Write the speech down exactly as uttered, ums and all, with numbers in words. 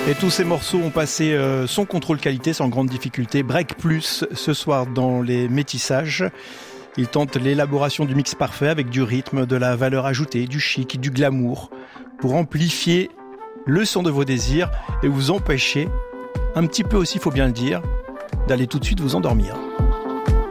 Et tous ces morceaux ont passé euh, son contrôle qualité sans grande difficulté. Break Plus ce soir dans les métissages. Il tente l'élaboration du mix parfait avec du rythme, de la valeur ajoutée, du chic, du glamour pour amplifier le son de vos désirs et vous empêcher, un petit peu aussi, faut bien le dire, d'aller tout de suite vous endormir.